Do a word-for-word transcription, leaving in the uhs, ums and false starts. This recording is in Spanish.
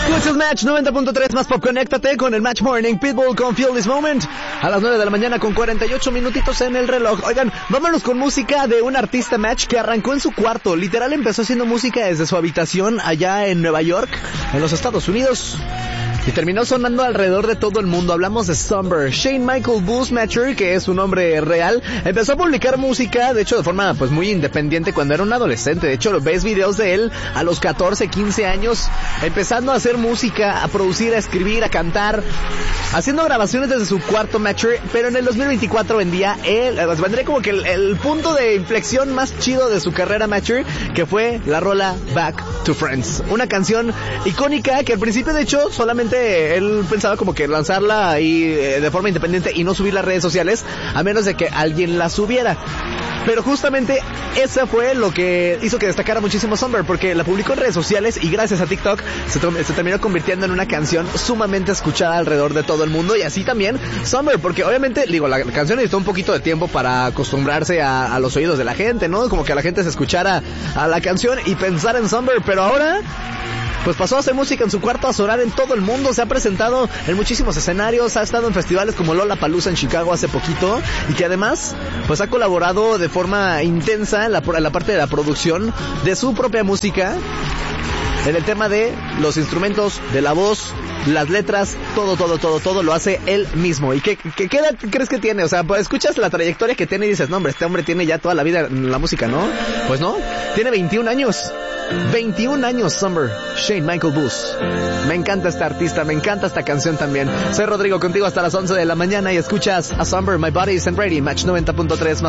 Escuchas Match noventa punto tres más Pop. Conéctate con el Match Morning Pitbull con Feel This Moment a las nueve de la mañana con cuarenta y ocho minutitos en el reloj. Oigan, vámonos con música de un artista Match que arrancó en su cuarto. Literal empezó haciendo música desde su habitación allá en Nueva York, en los Estados Unidos, y terminó sonando alrededor de todo el mundo. Hablamos de Somber. Shane Michael Bushmacher, que es su nombre real, empezó a publicar música, de hecho de forma pues muy independiente cuando era un adolescente. De hecho ves videos de él a los catorce, quince años, empezando a hacer música, a producir, a escribir, a cantar, haciendo grabaciones desde su cuarto Matcher. Pero en el dos mil veinticuatro vendía él, pues, vendría como que el, el punto de inflexión más chido de su carrera Matcher, que fue la rola Back to Friends, una canción icónica que al principio de hecho solamente él pensaba como que lanzarla ahí eh, de forma independiente y no subirla a redes sociales, a menos de que alguien la subiera. Pero justamente esa fue lo que hizo que destacara muchísimo Somber, porque la publicó en redes sociales y gracias a TikTok se, se terminó convirtiendo en una canción sumamente escuchada alrededor de todo el mundo. Y así también Somber, porque obviamente, digo, la, la canción necesitó un poquito de tiempo para acostumbrarse a, a los oídos de la gente, ¿no? Como que la gente se escuchara a la canción y pensar en Somber, pero ahora pues pasó a hacer música en su cuarto, a sonar en todo el mundo. Se ha presentado en muchísimos escenarios, ha estado en festivales como Lollapalooza en Chicago hace poquito, y que además pues ha colaborado de forma intensa en la, en la parte de la producción de su propia música, en el tema de los instrumentos, de la voz, las letras, todo, todo, todo, todo lo hace él mismo. ¿Y qué, qué, qué edad crees que tiene? O sea, pues escuchas la trayectoria que tiene y dices, no hombre, este hombre tiene ya toda la vida en la música, ¿no? Pues no, tiene veintiún años. veintiún años Somber, Shane Michael Bush. Me encanta este artista, me encanta esta canción también. Soy Rodrigo, contigo hasta las once de la mañana y escuchas a Somber, My Body Isn't Ready, Match noventa punto tres.